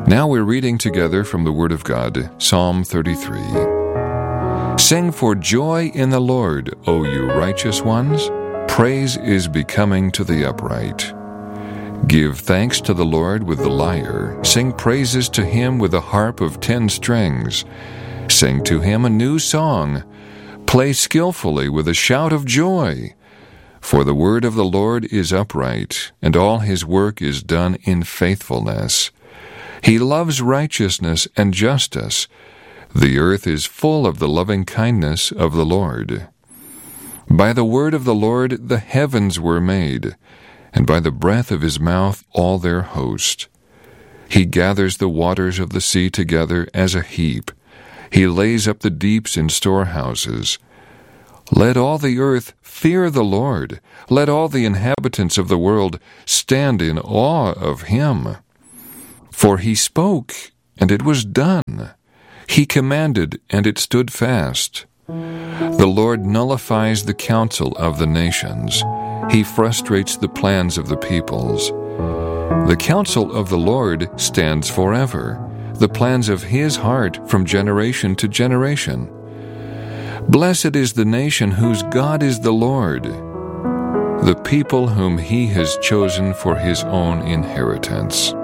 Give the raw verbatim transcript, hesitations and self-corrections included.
Now we're reading together from the Word of God, Psalm thirty-three. Sing for joy in the Lord, O you righteous ones. Praise is becoming to the upright. Give thanks to the Lord with the lyre. Sing praises to him with a harp of ten strings. Sing to him a new song. Play skillfully with a shout of joy. For the word of the Lord is upright, and all his work is done in faithfulness. He loves righteousness and justice. The earth is full of the loving kindness of the Lord. By the word of the Lord the heavens were made, and by the breath of his mouth all their host. He gathers the waters of the sea together as a heap. He lays up the deeps in storehouses. Let all the earth fear the Lord. Let all the inhabitants of the world stand in awe of him. For he spoke, and it was done. He commanded, and it stood fast. The Lord nullifies the counsel of the nations. He frustrates the plans of the peoples. The counsel of the Lord stands forever, the plans of his heart from generation to generation. Blessed is the nation whose God is the Lord, the people whom he has chosen for his own inheritance.